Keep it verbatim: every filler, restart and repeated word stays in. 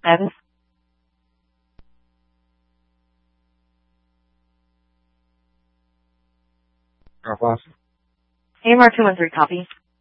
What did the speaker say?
Evan? Drop off. A M R two one three, copy.